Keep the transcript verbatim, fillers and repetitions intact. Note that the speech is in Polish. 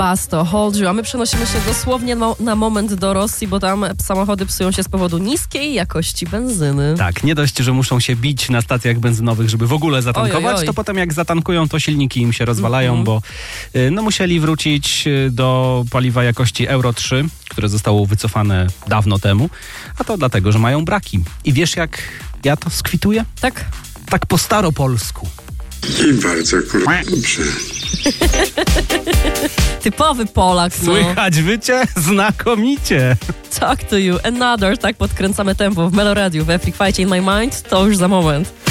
Basto, Hold You, a my przenosimy się dosłownie na, na moment do Rosji, bo tam samochody psują się z powodu niskiej jakości benzyny. Tak, nie dość, że muszą się bić na stacjach benzynowych, żeby w ogóle zatankować, oj, oj, oj. to potem jak zatankują, to silniki im się rozwalają, mm-hmm. bo y, no, musieli wrócić do paliwa jakości Euro trzy, które zostało wycofane dawno temu, a to dlatego, że mają braki. I wiesz, jak ja to skwituję? Tak? Tak po staropolsku. I bardzo kurwa dobrze. Typowy Polak, no. Słychać wycie? Znakomicie. Talk to you, another, tak podkręcamy tempo w Meloradiu, w Epic Fight in My Mind, to już za moment.